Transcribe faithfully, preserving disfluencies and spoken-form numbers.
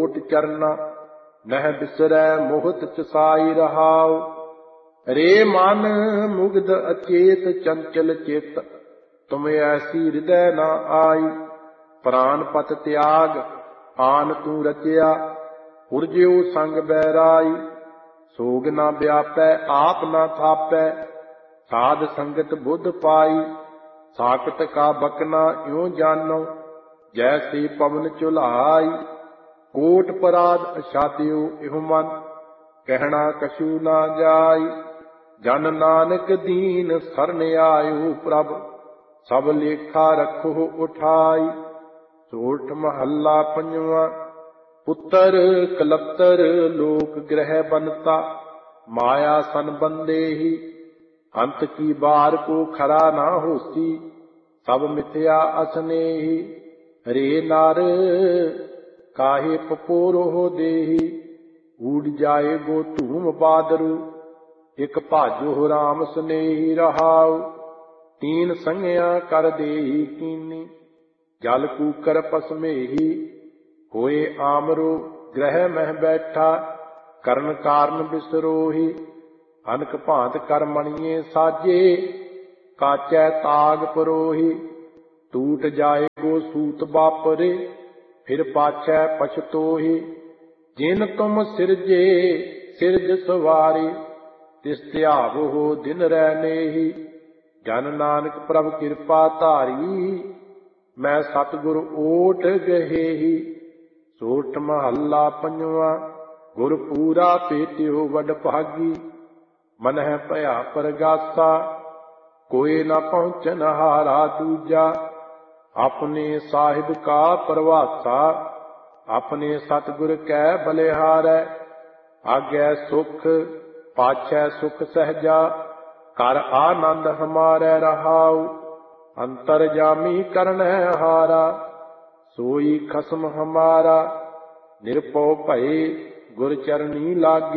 ਕੋਟ ਚਰਨਾ ਨਹਿ ਬਿਸਰੈ ਮੋਹਤ ਚਸਾਈ ਰਹਾਉ। ਰੇ ਮਨ ਮੁਗਧ ਅਚੇਤ ਚੰਚਲ ਚਿਤ ਤੁਮ ਐਸੀ ਹਿਰਦੈ ਨਾ ਆਈ। ਪ੍ਰਾਨ ਪਤ ਤਿਆਗ ਆਨ ਤੂੰ ਰਚਿਆ ਪੁਰਜਿਉ ਸੰਗ ਬੈਰਾਈ। ਸੋਗ ਨਾ ਵਿਆਪੈ ਆਪ ਨਾ ਥਾਪੈ ਸਾਧ ਸੰਗਤ ਬੁੱਧ ਪਾਈ। ਸਾਕਤ ਕਾ ਬਕਨਾ ਇਉ ਜਾਨੋ ਜੈਸੇ ਪਵਨ ਝੁਲਾਈ। ਕੋਟ ਪਰਾਧ ਅਛਾਦਿਓ ਇਹੁ ਮਨ ਕਹਿਣਾ ਕਛੂ ਨਾ ਜਾਈ। ਜਨ ਨਾਨਕ ਦੀਨ ਸਰਨ ਆਇਓ ਪ੍ਰਭ ਸਭ ਲੇਖਾ ਰੱਖੋ ਉਠਾਈ। ਸੋਠ ਮਹੱਲਾ ਪੰਜਵਾਂ। ਪੁੱਤਰ ਕਲੱਤਰ ਲੋਕ ਗ੍ਰਹਿ ਬਨਤਾ ਮਾਇਆ ਸੰਬੰਧੇਹੀ। ਅੰਤ ਕੀ ਬਾਰ ਕੋ ਖਰਾ ਨਾ ਹੋਸੀ ਸਭ ਮਿਥਿਆ ਅਸਨੇਹੀ। ਰੇ ਨਰ ਕਾਹੇ ਪਪੋਰੋ ਦੇਹੀ ਊੜ ਜਾਏ ਗੋ ਧੂਮ ਬਾਦਰੂ। ਇਕ ਭਾਜੋ ਰਾਮ ਸਨੇਹੀ ਰਹਾਉ ਤੀਨ ਸੰਗਿਆ ਕਰ ਦੇਹੀ ਕੀਨੀ। ਜਲ ਕੂਕਰ ਪਸਮੇਹੀ ਹੋਏ ਆਮਰੋ ਗ੍ਰਹਿ ਮਹਿ ਬੈਠਾ ਕਰਨ ਕਾਰਨ ਬਿਸਰੋਹੀ। ਅਨਕ ਭਾਂਤ ਕਰ ਮਣੀਏ ਸਾਜੇ ਕਾਚੈ ਤਾਗ ਪਰੋਹੀ। ਟੂਟ ਜਾਏ ਗੋ ਸੂਤ ਬਾਪਰੇ ਫਿਰ ਪਾਛੈ ਪਛਤੋਹੀ। ਜਿਨ ਤੁਮ ਸਿਰਜੇ ਸਿਰਜ ਸਵਾਰੇ ਤਿਸ ਧਿਆਵੋ ਦਿਨ ਰਹਿ ਨੇਹੀ। ਜਨ ਨਾਨਕ ਪ੍ਰਭ ਕਿਰਪਾ ਧਾਰੀ ਮੈਂ ਸਤਿਗੁਰ ਓਟ ਗਹੇਹੀ। ਸੋਠ ਮਹੱਲਾ ਪੰਜਵਾਂ। ਗੁਰ ਪੂਰਾ ਭੇਟਿਓ ਵਡ ਭਾਗੀ ਮਨਹਿ ਭਇਆ ਪਰਗਾਸਾ। ਕੋਇ ਨਾ ਪਹੁੰਚਨ ਹਾਰਾ ਦੂਜਾ ਆਪਣੇ ਸਾਹਿਬ ਕਾ ਪ੍ਰਵਾਸਾ। ਆਪਣੇ ਸਤਿਗੁਰ ਕੈ ਬਲਿਹਾਰੈ ਆਗੈ ਸੁਖ ਪਾਛੈ ਸੁਖ ਸਹਿਜਾ। ਕਰ ਆਨੰਦ ਹਮਾਰੈ ਰਹਾਉ ਅੰਤਰ ਜਾਮੀ ਕਰਨੈ ਹਾਰਾ। ਸੋਈ ਖਸਮ ਹਮਾਰਾ ਨਿਰਭਉ ਭਏ ਗੁਰ ਚਰਨੀ ਲਾਗੇ।